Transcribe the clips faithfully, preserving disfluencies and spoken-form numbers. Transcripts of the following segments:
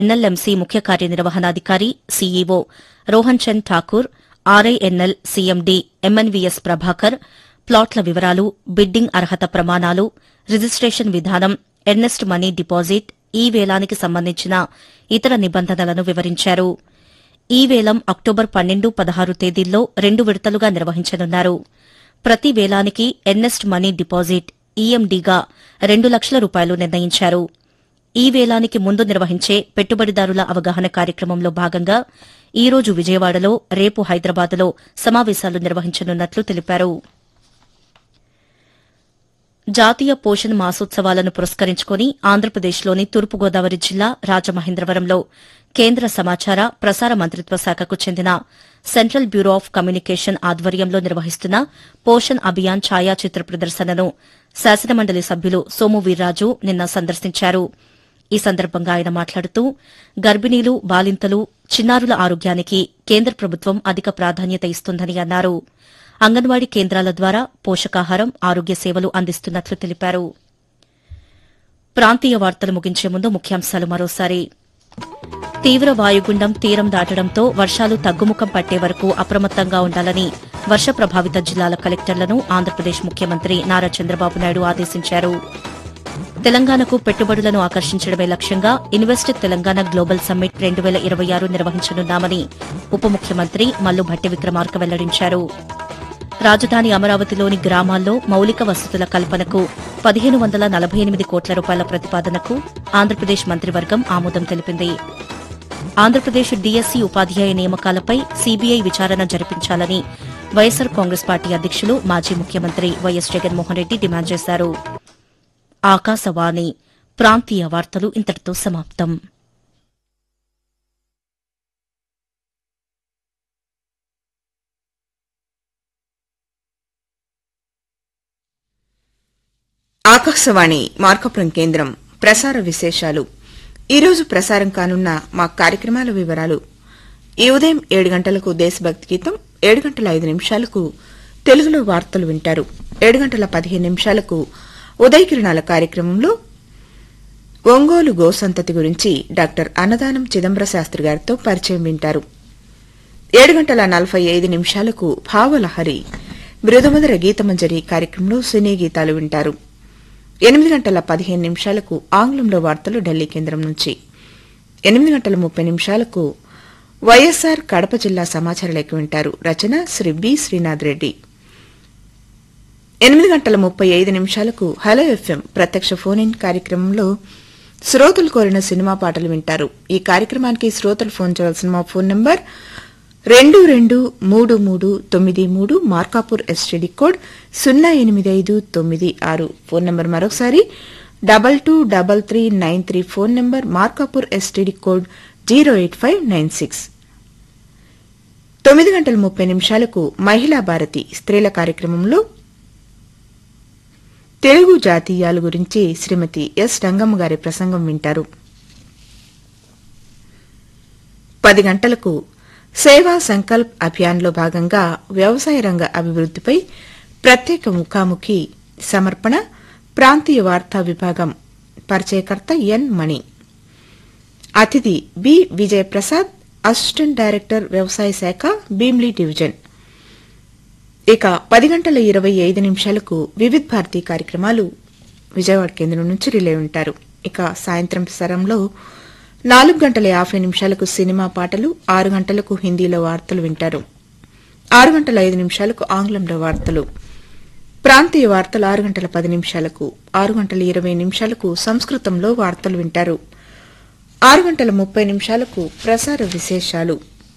NLMC ముఖ్య కార్యనిర్వహణాధికారి CEO Rohan Chand Thakur, RINL CMD MNVS Prabhakar ప్లాట్ల వివరాలు, బిడ్డింగ్ అర్హత ప్రమాణాలు, రిజిస్టేషన్ విధానం, ఎర్నెస్ట్ మనీ డిపాజిట్, ఈ వేలానికి సంబంధించిన ఇతర నిబంధనలను వివరించారు. ఈ వేలం అక్టోబర్ పన్నెండు పదహారు తేదీల్లో రెండు విడతలుగా నిర్వహించనున్నారు. ప్రతి వేలానికి ఎర్నెస్ట్ మనీ డిపాజిట్ ఈఎండీగా రెండు లక్షల రూపాయలు నిర్ణయించారు. ఈ వేలానికి ముందు నిర్వహించే పెట్టుబడిదారుల అవగాహన కార్యక్రమంలో భాగంగా ఈ రోజు విజయవాడలో, రేపు హైదరాబాద్లో సమావేశాలు నిర్వహించనున్నట్లు తెలిపారు. జాతీయ పోషణ్ మాసోత్సవాలను పురస్కరించుకుని ఆంధ్రప్రదేశ్లోని తూర్పుగోదావరి జిల్లా రాజమహేంద్రవరంలో కేంద్ర సమాచార ప్రసార మంత్రిత్వ శాఖకు చెందిన సెంట్రల్ బ్యూరో ఆఫ్ కమ్యూనికేషన్ ఆధ్వర్యంలో నిర్వహిస్తున్న పోషణ్ అభియాన్ ఛాయాచిత్ర ప్రదర్శనను శాసనమండలి సభ్యులు సోము వీర్రాజు నిన్న సందర్శించారు. ఈ సందర్భంగా ఆయన మాట్లాడుతూ గర్భిణీలు, బాలింతలు, చిన్నారుల ఆరోగ్యానికి కేంద్ర ప్రభుత్వం అధిక ప్రాధాన్యత ఇస్తుందని అన్నారు. అంగన్వాడీ కేంద్రాల ద్వారా పోషకాహారం, ఆరోగ్య సేవలు అందిస్తున్నట్లు తెలిపారు. ప్రాంతీయ వార్తలు ముగించే ముందు ముఖ్యాంశాలు మరోసారి. తీవ్ర వాయుగుండం తీరం దాటడంతో వర్షాలు తగ్గుముఖం పట్టే వరకు అప్రమత్తంగా ఉండాలని వర్ష ప్రభావిత జిల్లాల కలెక్టర్లను ఆంధ్రప్రదేశ్ ముఖ్యమంత్రి నారా చంద్రబాబు నాయుడు ఆదేశించారు. తెలంగాణకు పెట్టుబడులను ఆకర్షించడమే లక్ష్యంగా ఇన్వెస్ట్ తెలంగాణ గ్లోబల్ సమ్మిట్ రెండు వేల ఇరవై ఆరు నిర్వహించనున్నామని ఉప ముఖ్యమంత్రి మల్లు భట్టి విక్రమార్క వెల్లడించారు. రాజధాని అమరావతిలోని గ్రామాల్లో మౌలిక వసతుల కల్పనకు పదిహేను వందల నలభై ఎనిమిది కోట్ల రూపాయల ప్రతిపాదనకు ఆంధ్రప్రదేశ్ మంత్రివర్గం ఆమోదం తెలిపింది. ఆంధ్రప్రదేశ్ డీఎస్సీ ఉపాధ్యాయ నియామకాలపై సీబీఐ విచారణ జరిపించాలని వైఎస్సార్ కాంగ్రెస్ పార్టీ అధ్యకులు మాజీ ముఖ్యమంత్రి వైఎస్ జగన్మోహన్ రెడ్డి డిమాండ్ చేశారు. ఆకాశవాణి ప్రాంతీయ వార్తలు ఇంతటితో సమాప్తం. ఆకాశవాణి మార్కాపురం కేంద్రం ప్రసార విశేషాలు. ఈరోజు ప్రసారం కానున్న మా కార్యక్రమాల వివరాలు. ఈ ఉదయం ఏడు గంటలకు దేశభక్తి గీతం, ఏడు గంటల ఐదు నిమిషాలకు తెలుగులో వార్తలు వింటారు. ఏడు గంటల పదిహేను నిమిషాలకు ఉదయకిరణాల కార్యక్రమంలో ఒంగోలు గోసంతతి గురించి డాక్టర్ అన్నదానం చిదంబర శాస్త్రి గారితో పరిచయం వింటారు. ఏడు గంటల నలభై ఐదు నిమిషాలకు భావలహరి మృదుమధుర గీతమంజరి కార్యక్రమంలో సినీ గీతాలు వింటారు. ఎనిమిది గంటల పదిహేను నిమిషాలకు ఆంగ్లంలో వార్తలు ఢిల్లీ కేంద్రం నుంచి. ఎనిమిది గంటల ముప్పై నిమిషాలకు వైఎస్సార్ కడప జిల్లా సమాచార లేఖ వింటారు. రచన శ్రీ బి శ్రీనాథ్ రెడ్డి. ఎనిమిది గంటల ముప్పై ఐదు నిమిషాలకు హలో ఎఫ్ఎం ప్రత్యక్ష ఫోన్ ఇన్ కార్యక్రమంలో శ్రోతలు కోరిన సినిమా పాటలు వింటారు. ఈ కార్యక్రమానికి శ్రోతలు ఫోన్ చేయాల్సిన మా ఫోన్ నంబర్ రెండు రెండు మూడు మూడు తొమ్మిది మూడు మార్కాపూర్ ఎస్టీడీ కోడ్ సున్నా ఎనిమిది ఐదు తొమ్మిది ఆరు. ఫోన్ నంబర్ మరొకసారి double two double three nine three. Phone number Markapur STD code zero eight five nine six. తొమ్మిది గంటల ముప్పై నిమిషాలకు మహిళా భారతి స్త్రీల కార్యక్రమంలో తెలుగు జాతీయాల గురించి శ్రీమతి ఎస్ రంగమ్మ గారి ప్రసంగం వింటారు. పది గంటలకు సేవా సంకల్ప్ అభియాన్లో భాగంగా వ్యవసాయ రంగ అభివృద్దిపై ప్రత్యేక ముఖాముఖి సమర్పణ ప్రాంతీయ వార్తా విభాగం పరిచయకర్త ఎన్ మణి. అతిథి బి విజయప్రసాద్, అసిస్టెంట్ డైరెక్టర్ వ్యవసాయ శాఖ భీమ్లీ డివిజన్. ఇక పది గంటల ఇరవై ఐదు నిమిషాలకు వివిధ్ భారతీ కార్యక్రమాలు విజయవాడ కేంద్రం నుంచి రిలే ఉంటారు. ఇక సాయంత్రం ప్రసారంలో నాలుగు గంటల యాభై నిమిషాలకు సినిమా పాటలు, ఆరు గంటలకు హిందీలో వార్తలు వింటారు. ఆరు గంటల ఐదు నిమిషాలకు ఆంగ్లంలో వార్తలు. ప్రాంతీయ వార్తలు ఆరు గంటల పది నిమిషాలకు, ఆరు గంటల ఇరవై నిమిషాలకు సంస్కృతంలో వార్తలు వింటారు. ఆరు గంటల ముప్పై నిమిషాలకు ప్రసార విశేషాలు.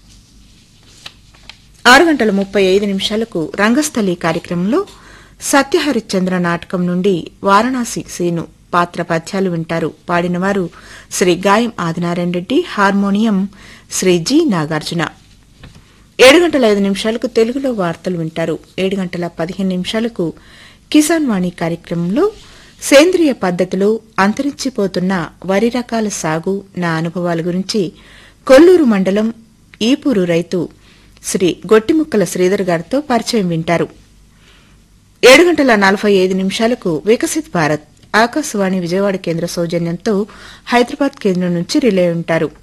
ఆరు గంటల ముప్పై ఐదు నిమిషాలకు రంగస్థలి కార్యక్రమంలో సత్యహరిశ్చంద్ర నాటకం నుండి వారణాసి సీను పాత్ర పద్యాలు వింటారు. పాడినవారు శ్రీ గాయం ఆదినారాయణ రెడ్డి, హార్మోనియం శ్రీ జి నాగార్జున. ఏడు గంటల ఐదు నిమిషాలకు తెలుగులో వార్తలు వింటారు. ఏడు గంటల పదిహేను నిమిషాలకు కిసాన్ వాణి కార్యక్రమంలో సేంద్రియ పద్దతిలో అంతరించిపోతున్న వరి రకాల సాగు నా అనుభవాల గురించి కొల్లూరు మండలం ఈపూరు రైతు శ్రీ గొట్టిముక్కల శ్రీధర్ గారితో పరిచయం వింటారు. ఏడు గంటల నలభై ఐదు నిమిషాలకు వికసిత్ భారత్ ఆకాశవాణి విజయవాడ కేంద్ర సౌజన్యంతో హైదరాబాద్ కేంద్రం నుంచి రిలే ఉంటారు.